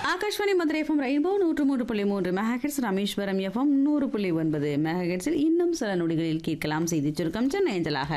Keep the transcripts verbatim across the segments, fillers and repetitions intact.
Akashvani Madurai FM rainbow நூற்று மூன்று புள்ளி மூன்று மெகாஹெட்ஸ், ராமேஸ்வரம் எஃப்எம் நூறு புள்ளி ஒன்பது மெகாஹெட்ஸில் இன்னும் சில நொடிகளில் கேட்கலாம் செய்தி சுருக்கம் சென்னை அஞ்சலாக.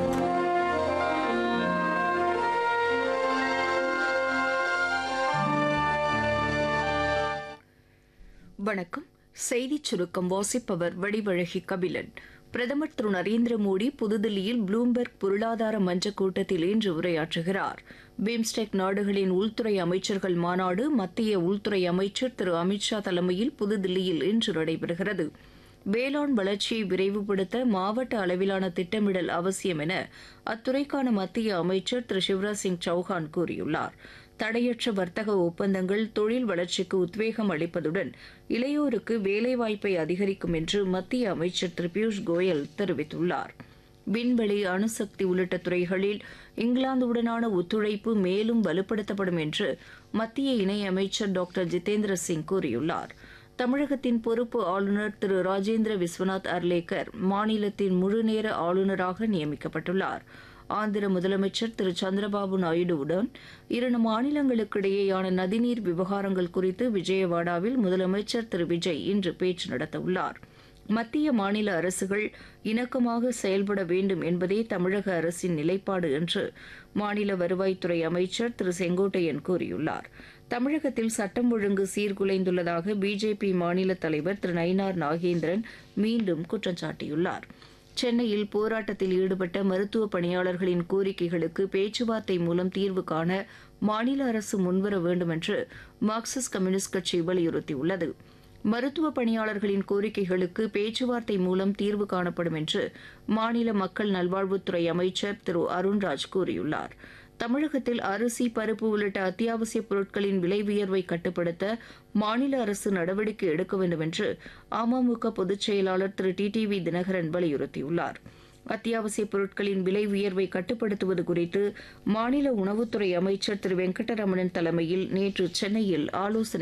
வணக்கம். செய்திச் சுருக்கம் வாசிப்பவர் வடிவழகி கபிலன். பிரதமர் திரு நரேந்திர மோடி புதுதில்லியில் ப்ளூம்பெர்க் பொருளாதார மன்ற கூட்டத்தில் இன்று உரையாற்றுகிறார். பிம்ஸ்டெக் நாடுகளின் உள்துறை அமைச்சர்கள் மாநாடு மத்திய உள்துறை அமைச்சர் திரு அமித்ஷா தலைமையில் புதுதில்லியில் இன்று நடைபெறுகிறது. வேளாண் வளர்ச்சியை விரைவுபடுத்த மாவட்ட அளவிலான திட்டமிடல் அவசியம் என அத்துறைக்கான மத்திய அமைச்சர் திரு சிவராஜ் சிங் சௌஹான் கூறியுள்ளார். தடையற்ற வர்த்தக ஒப்பந்தங்கள் தொழில் வளர்ச்சிக்கு உத்வேகம் அளிப்பதுடன் இளையோருக்கு வேலைவாய்ப்பை அதிகரிக்கும் என்று மத்திய அமைச்சர் திரு பியூஷ் கோயல் தெரிவித்துள்ளார். விண்வெளி, அணுசக்தி உள்ளிட்ட துறைகளில் இங்கிலாந்துடனான ஒத்துழைப்பு மேலும் வலுப்படுத்தப்படும் என்று மத்திய இணையமைச்சர் டாக்டர் ஜிதேந்திர சிங் கூறியுள்ளார். தமிழகத்தின் பொறுப்பு ஆளுநர் திரு ராஜேந்திர விஸ்வநாத் அர்லேக்கர் மாநிலத்தின் முழுநேர ஆளுநராக நியமிக்கப்பட்டுள்ளார். ஆந்திர முதலமைச்சர் திரு சந்திரபாபு நாயுடுவுடன் இரு மாநிலங்களுக்கிடையேயான நதிநீர் விவகாரங்கள் குறித்து விஜயவாடாவில் முதலமைச்சர் திரு விஜய் இன்று பேச்சு நடத்தவுள்ளார். மத்திய மாநில அரசுகள் இணக்கமாக செயல்பட வேண்டும் என்பதே தமிழக அரசின் நிலைப்பாடு என்று மாநில வருவாய்த்துறை அமைச்சர் திரு செங்கோட்டையன் கூறியுள்ளார். தமிழகத்தில் சட்டம் ஒழுங்கு சீர்குலைந்துள்ளதாக பிஜேபி மாநில தலைவர் திரு நயினார் நாகேந்திரன் மீண்டும் குற்றம் சாட்டியுள்ளார். சென்னையில் போராட்டத்தில் ஈடுபட்ட மருத்துவ பணியாளர்களின் கோரிக்கைகளுக்கு பேச்சுவார்த்தை மூலம் தீர்வு காண மாநில அரசு முன்வர வேண்டும் என்று மார்க்சிஸ்ட் கம்யூனிஸ்ட் கட்சி வலியுறுத்தியுள்ளது. மருத்துவ பணியாளர்களின் கோரிக்கைகளுக்கு பேச்சுவார்த்தை மூலம் தீர்வு காணப்படும் என்று மாநில மக்கள் நல்வாழ்வுத்துறை அமைச்சர் திரு அருண்ராஜ் கூறியுள்ளார். தமிழகத்தில் அரிசி, பருப்பு உள்ளிட்ட அத்தியாவசிய பொருட்களின் விலை உயர்வை கட்டுப்படுத்த மாநில அரசு நடவடிக்கை எடுக்க வேண்டும் என்று அமமுக பொதுச் செயலாளர் திரு டி டிவி தினகரன் வலியுறுத்தியுள்ளார். அத்தியாவசிய பொருட்களின் விலை உயர்வை கட்டுப்படுத்துவது குறித்து மாநில உணவுத்துறை அமைச்சர் திரு வெங்கடரமணன் தலைமையில் நேற்று சென்னையில் ஆலோசனை